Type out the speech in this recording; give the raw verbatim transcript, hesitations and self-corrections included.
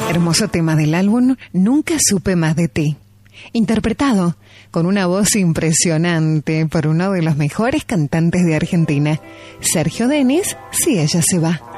Hermoso tema del álbum Nunca supe más de ti, interpretado con una voz impresionante por uno de los mejores cantantes de Argentina, Sergio Denis, Si ella se va.